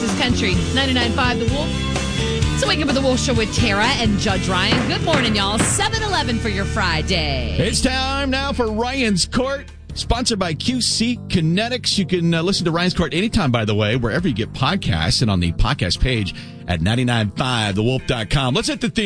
Texas Country. 99.5 The Wolf. So wake up with the Wolf Show with Tara and Judge Ryan. Good morning, y'all. 7-11 for your Friday. It's time now for Ryan's Court, sponsored by QC Kinetics. You can listen to Ryan's Court anytime, by the way, wherever you get podcasts and on the podcast page at 995thewolf.com. Let's hit the theme.